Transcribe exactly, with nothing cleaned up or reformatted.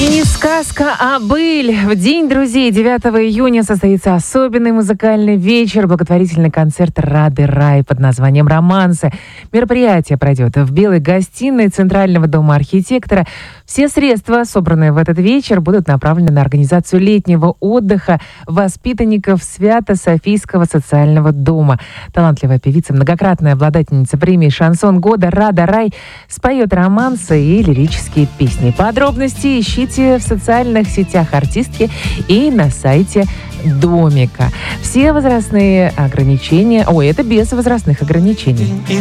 Не сказка, а быль. В день друзей девятого июня состоится особенный музыкальный вечер, благотворительный концерт «Рады Рай» под названием «Романсы». Мероприятие пройдет в белой гостиной Центрального дома архитектора. Все средства, собранные в этот вечер, будут направлены на организацию летнего отдыха воспитанников Свято-Софийского социального дома. Талантливая певица, многократная обладательница премии «Шансон года» Рада Рай споет романсы и лирические песни. Подробности ищите в социальных сетях артистки и на сайте Домика. Все возрастные ограничения... Ой, это без возрастных ограничений.